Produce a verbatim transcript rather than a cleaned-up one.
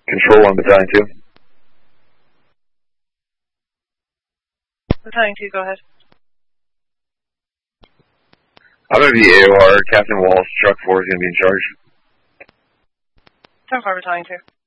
Control one, Battalion two. Battalion two, go ahead. I'm going to be A O R. Captain Walsh, Truck four is going to be in charge. ten four, Battalion two.